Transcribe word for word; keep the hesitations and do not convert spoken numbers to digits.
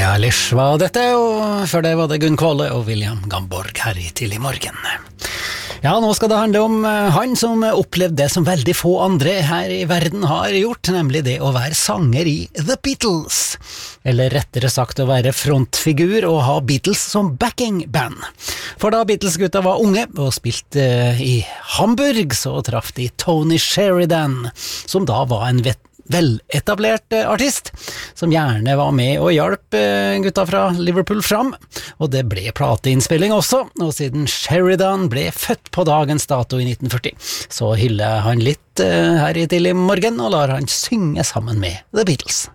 Billie Eilish var dette, og før det var det Gunn Kvåle og William Gamborg her i Til i morgen. Ja, nå skal det handle om han som opplevde det som veldig få andre her i verden har gjort, nemlig det å være sanger i The Beatles. Eller rettere sagt å være frontfigur og ha Beatles som backing-band. For da Beatles-gutta var unge og spilte i Hamburg, så traff de Tony Sheridan, som da var en vet veletablert artist, som gjerne var med og hjalp gutta fra Liverpool fram, og det ble plateinnspilling også, og siden Sheridan ble født på dagens dato i nitten førti, så hyller han litt her i Til i morgen, og lar han synge sammen med The Beatles.